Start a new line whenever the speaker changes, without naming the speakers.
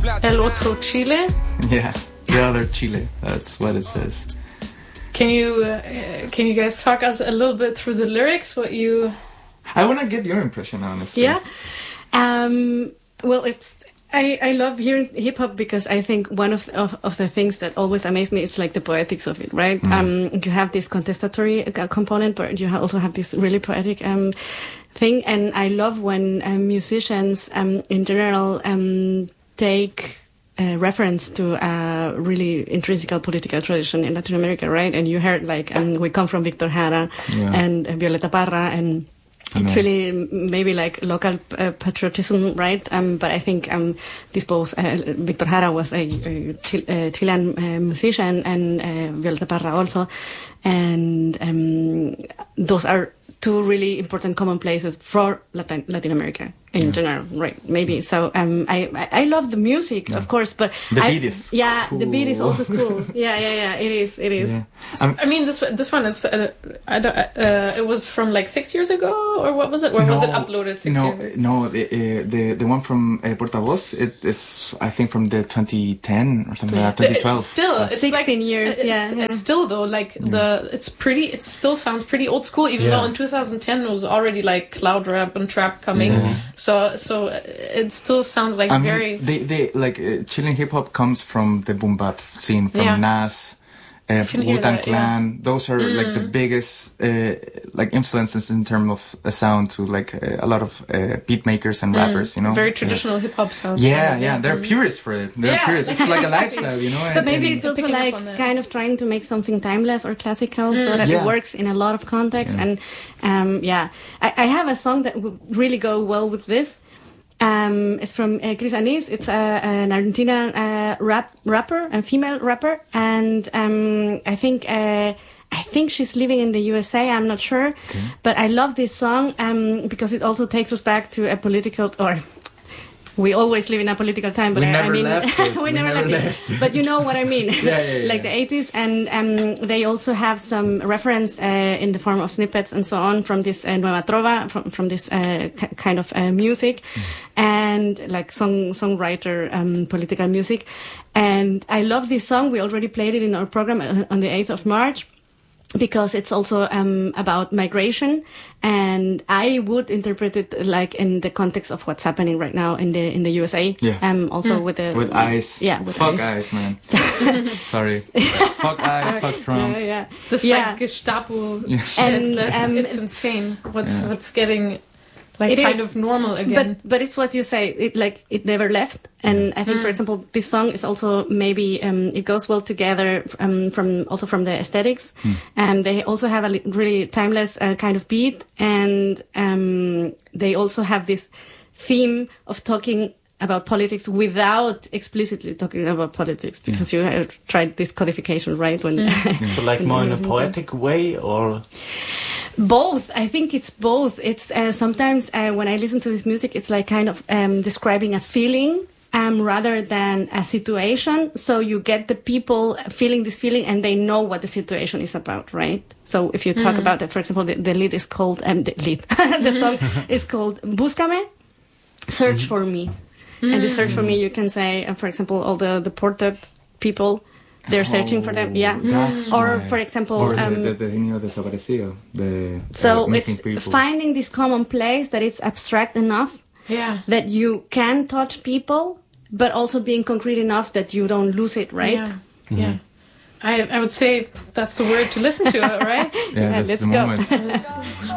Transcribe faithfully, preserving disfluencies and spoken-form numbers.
El otro Chile?
Yeah, the other Chile. That's what it says.
Can you uh, can you guys talk us a little bit through the lyrics? What you?
I want to get your impression, honestly.
Yeah. Um, well, it's I, I love hearing hip hop because I think one of, of of the things that always amaze me is like the poetics of it, right? Mm. Um, you have this contestatory uh, component, but you ha- also have this really poetic um thing, and I love when um, musicians um in general um take Uh, reference to a really intrinsic political tradition in Latin America, right? And you heard like, um, we come from Victor Jara yeah. and uh, Violeta Parra, and it's really maybe like local uh, patriotism, right? Um, but I think um, these both, uh, Victor Jara was a, a Chil- uh, Chilean uh, musician, and uh, Violeta Parra also, and um, those are two really important common places for Latin, Latin America in yeah. general, right? Maybe. So um, I, I I love the music, yeah. of course, but
the
I,
beat is
yeah,
cool.
the beat is also cool. Yeah, yeah, yeah. It is, it is.
Yeah.
Um, I mean, this this one is uh, I don't, uh, it was from like six years ago, or what was it? Or
no,
was it uploaded six
no,
years ago?
No, the uh, the the one from uh, Portavoz, it is I think from the twenty ten or something like that, twenty twelve.
It's still, it's
sixteen
like,
years.
It's,
yeah, yeah,
it's still though like yeah. the it's pretty. It still sounds pretty old school, even yeah. though in two thousand ten it was already like cloud rap and trap coming. Yeah. So so it still sounds like
I mean,
very.
They they like uh, Chilean hip hop comes from the boom bap scene, from
yeah.
Nas, uh, Wu-Tang Clan. Yeah. Those are mm. like the biggest uh, like influences in terms of a sound to like uh, a lot of uh, beat makers and mm. rappers. You know,
very traditional yeah. hip hop sounds.
Yeah, yeah, they're mm. purists for it. They're
yeah.
purists. It's like a lifestyle, you know.
But
and,
maybe
and
it's also like kind of trying to make something timeless or classical, mm. so that yeah. it works in a lot of contexts. Yeah. And um, yeah, I, I have a song that would really go well with this. Um, it's from uh, Cris Anís. It's a, an Argentinian uh, rap rapper, a female rapper, and um, I think uh, I think she's living in the U S A. I'm not sure, okay. but I love this song um, because it also takes us back to a political or. We always live in a political time, but
we
I,
never
I mean,
left it.
we,
we
never,
never
left,
left
it. But you know what I mean,
yeah, yeah, yeah.
like the eighties, and um, they also have some reference uh, in the form of snippets and so on from this uh, Nueva Trova, from from this uh, k- kind of uh, music, mm. and like song songwriter um, political music. And I love this song. We already played it in our program on the eighth of March. Because it's also um, about migration, and I would interpret it like in the context of what's happening right now in the in the U S A.
Yeah.
Um. Also
mm.
with the
with ICE.
Yeah. With
fuck
ICE,
ICE man. Sorry. Fuck ICE. Fuck Trump.
Yeah. yeah.
This
yeah.
like Gestapo.
Yeah.
And
um, it's insane. What's
yeah.
what's getting. Like
it
kind
is,
of normal again.
But but it's what you say. It like it never left. And I think, mm. for example, this song is also maybe um, it goes well together um, from also from the aesthetics. Mm. And they also have a li- really timeless uh, kind of beat, and um, they also have this theme of talking about politics without explicitly talking about politics, because yeah. you have tried this codification, right? When
mm. so like more in a poetic way, or.
Both. I think it's both. It's uh, sometimes uh, when I listen to this music, it's like kind of um, describing a feeling um, rather than a situation. So you get the people feeling this feeling, and they know what the situation is about, right? So if you talk mm. about it, for example, the, the lead is called um, the lead. the song is called "Búscame," search mm. for me, mm. and the search for me, you can say, uh, for example, all the deported people. They're searching
oh,
for them, yeah.
Or,
for example,
or the,
um,
the, the niño desaparecido, the
so
uh, missing
it's
people.
Finding this common place that it's abstract enough
yeah.
that you can touch people, but also being concrete enough that you don't lose it, right?
Yeah. Mm-hmm. yeah. I I would say that's the word to listen to, right?
Yeah,
yeah
that's
let's
the
go.
moment.